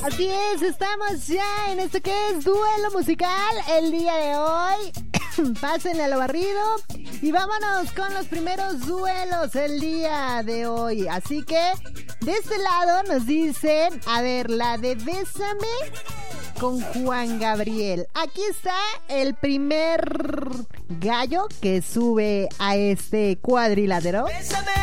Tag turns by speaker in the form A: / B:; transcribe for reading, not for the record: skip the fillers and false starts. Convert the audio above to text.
A: Así es, estamos ya en esto que es duelo musical el día de hoy. Pásenle a lo barrido y vámonos con los primeros duelos el día de hoy. Así que de este lado nos dicen, a ver, la de Bésame con Juan Gabriel. Aquí está el primer gallo que sube a este cuadrilátero. Bésame.